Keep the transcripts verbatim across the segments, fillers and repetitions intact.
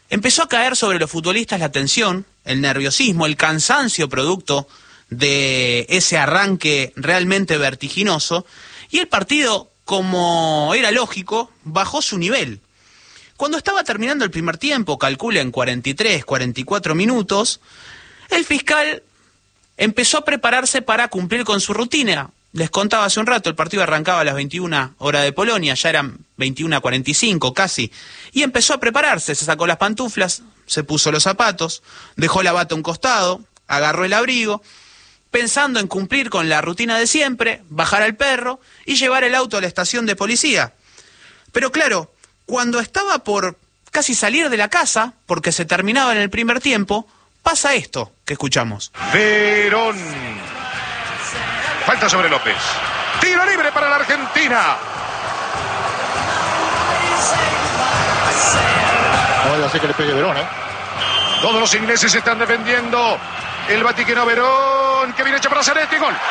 Empezó a caer sobre los futbolistas la tensión, el nerviosismo, el cansancio producto de ese arranque realmente vertiginoso, y el partido, como era lógico, bajó su nivel. Cuando estaba terminando el primer tiempo, calcula en cuarenta y tres, cuarenta y cuatro minutos, el fiscal empezó a prepararse para cumplir con su rutina. Les contaba hace un rato, el partido arrancaba a las veintiuna hora de Polonia, ya eran veintiuna cuarenta y cinco casi, y empezó a prepararse, se sacó las pantuflas, se puso los zapatos, dejó la bata a un costado, agarró el abrigo, pensando en cumplir con la rutina de siempre, bajar al perro y llevar el auto a la estación de policía. Pero claro, cuando estaba por casi salir de la casa, porque se terminaba en el primer tiempo, pasa esto que escuchamos. Verón. Falta sobre López. Tiro libre para la Argentina. No vaya a ser que le pegue Verón, ¿eh? Todos los ingleses están defendiendo. El Vaticano Verón, que viene hecho para Zanetti. Gol. ¡Gol!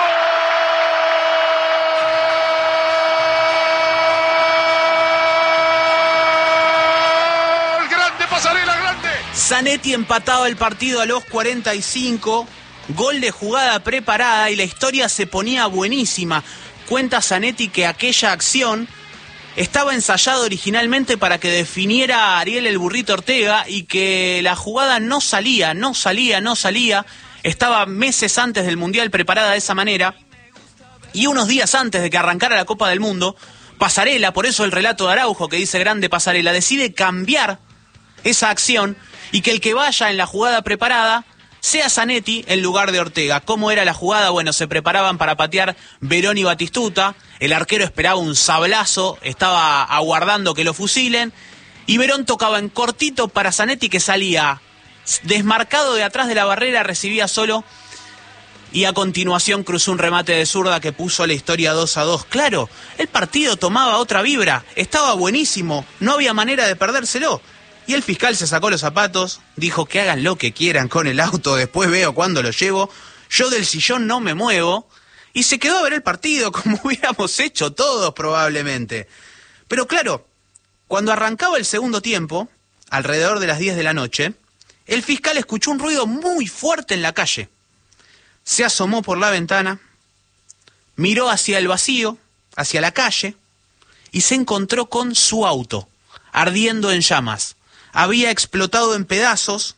¡Grande Pasarela, grande! Zanetti empataba el partido a los cuarenta y cinco. Gol de jugada preparada y la historia se ponía buenísima. Cuenta Zanetti que aquella acción estaba ensayada originalmente para que definiera a Ariel el Burrito Ortega y que la jugada no salía, no salía, no salía. Estaba meses antes del Mundial preparada de esa manera y unos días antes de que arrancara la Copa del Mundo, Pasarela, por eso el relato de Araujo que dice grande Pasarela, decide cambiar esa acción y que el que vaya en la jugada preparada sea Zanetti en lugar de Ortega. ¿Cómo era la jugada? Bueno, se preparaban para patear Verón y Batistuta, el arquero esperaba un sablazo, estaba aguardando que lo fusilen, y Verón tocaba en cortito para Zanetti, que salía desmarcado de atrás de la barrera, recibía solo, y a continuación cruzó un remate de zurda que puso la historia dos a dos. Claro, el partido tomaba otra vibra, estaba buenísimo, no había manera de perdérselo. Y el fiscal se sacó los zapatos, dijo que hagan lo que quieran con el auto, después veo cuándo lo llevo, yo del sillón no me muevo, y se quedó a ver el partido como hubiéramos hecho todos probablemente. Pero claro, cuando arrancaba el segundo tiempo, alrededor de las diez de la noche, el fiscal escuchó un ruido muy fuerte en la calle. Se asomó por la ventana, miró hacia el vacío, hacia la calle, y se encontró con su auto, ardiendo en llamas. Había explotado en pedazos.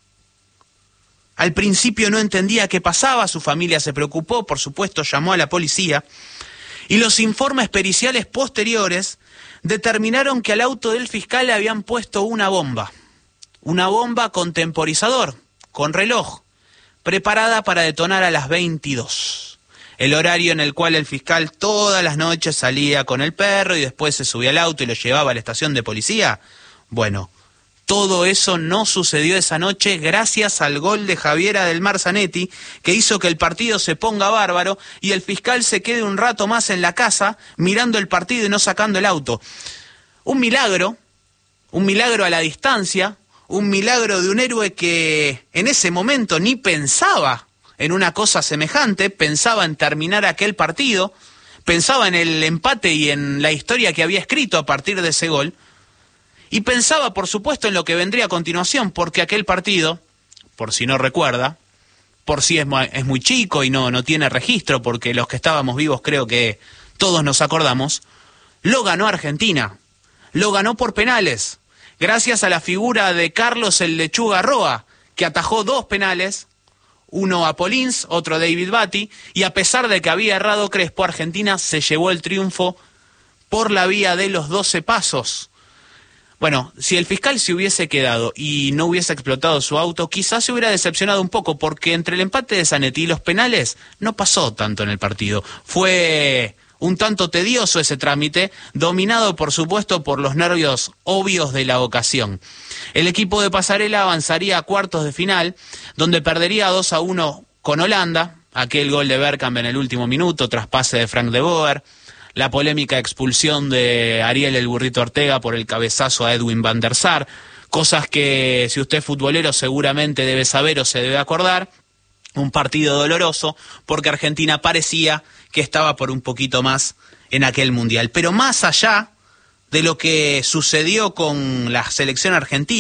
Al principio no entendía qué pasaba, su familia se preocupó, por supuesto llamó a la policía, y los informes periciales posteriores determinaron que al auto del fiscal le habían puesto una bomba, una bomba con temporizador, con reloj, preparada para detonar a las veintidós, el horario en el cual el fiscal todas las noches salía con el perro y después se subía al auto y lo llevaba a la estación de policía. Bueno, todo eso no sucedió esa noche gracias al gol de Javier Adelmar Zanetti, que hizo que el partido se ponga bárbaro y el fiscal se quede un rato más en la casa mirando el partido y no sacando el auto. Un milagro, un milagro a la distancia, un milagro de un héroe que en ese momento ni pensaba en una cosa semejante, pensaba en terminar aquel partido, pensaba en el empate y en la historia que había escrito a partir de ese gol. Y pensaba, por supuesto, en lo que vendría a continuación, porque aquel partido, por si no recuerda, por si es, es muy chico y no, no tiene registro, porque los que estábamos vivos creo que todos nos acordamos, lo ganó Argentina, lo ganó por penales, gracias a la figura de Carlos el Lechuga Roa, que atajó dos penales, uno a Polins, otro a David Batty, y a pesar de que había errado Crespo, Argentina se llevó el triunfo por la vía de los doce pasos. Bueno, si el fiscal se hubiese quedado y no hubiese explotado su auto, quizás se hubiera decepcionado un poco, porque entre el empate de Zanetti y los penales no pasó tanto en el partido. Fue un tanto tedioso ese trámite, dominado por supuesto por los nervios obvios de la ocasión. El equipo de Pasarela avanzaría a cuartos de final, donde perdería dos a uno con Holanda, aquel gol de Bergkamp en el último minuto, tras pase de Frank de Boer, la polémica expulsión de Ariel el Burrito Ortega por el cabezazo a Edwin van der Sar, cosas que si usted es futbolero seguramente debe saber o se debe acordar. Un partido doloroso porque Argentina parecía que estaba por un poquito más en aquel mundial. Pero más allá de lo que sucedió con la selección argentina,